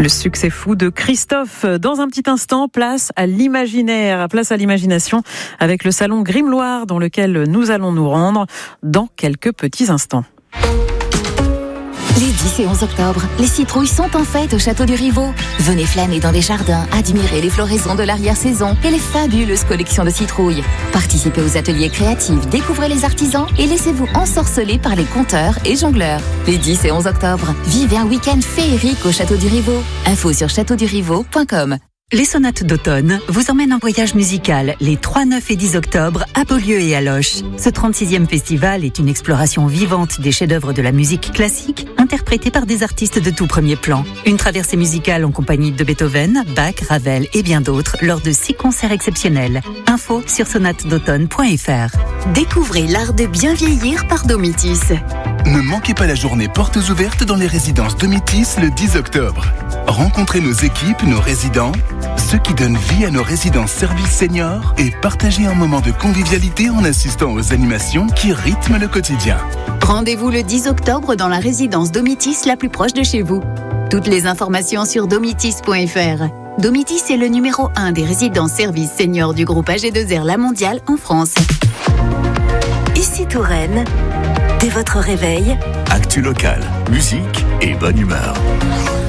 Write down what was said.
Le succès fou de Christophe. Dans un petit instant, place à l'imaginaire, place à l'imagination avec le salon Grimoire dans lequel nous allons nous rendre dans quelques petits instants. Les 10 et 11 octobre, les citrouilles sont en fête au Château du Rivaux. Venez flâner dans des jardins, admirer les floraisons de l'arrière-saison et les fabuleuses collections de citrouilles. Participez aux ateliers créatifs, découvrez les artisans et laissez-vous ensorceler par les conteurs et jongleurs. Les 10 et 11 octobre, vivez un week-end féerique au Château du Rivaux. Info sur châteaudurivaux.com. Les sonates d'automne vous emmènent en voyage musical les 3, 9 et 10 octobre à Beaulieu et à Loches. Ce 36e festival est une exploration vivante des chefs-d'œuvre de la musique classique interprétés par des artistes de tout premier plan. Une traversée musicale en compagnie de Beethoven, Bach, Ravel et bien d'autres lors de 6 concerts exceptionnels. Info sur sonatesdautomne.fr. Découvrez l'art de bien vieillir par Domitis. Ne manquez pas la journée portes ouvertes dans les résidences Domitis le 10 octobre. Rencontrez nos équipes, nos résidents, ceux qui donnent vie à nos résidences services seniors et partagez un moment de convivialité en assistant aux animations qui rythment le quotidien. Rendez-vous le 10 octobre dans la résidence Domitis la plus proche de chez vous. Toutes les informations sur domitis.fr. Domitis est le numéro 1 des résidences services seniors du groupe AG2R La Mondiale en France. Ici Touraine, dès votre réveil, actu local, musique et bonne humeur.